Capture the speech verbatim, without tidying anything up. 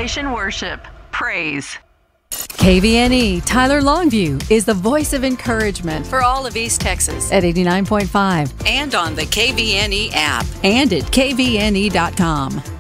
Salvation Worship. Praise. K V N E Tyler Longview is the voice of encouragement for all of East Texas at eighty-nine point five and on the K V N E app and at K V N E dot com.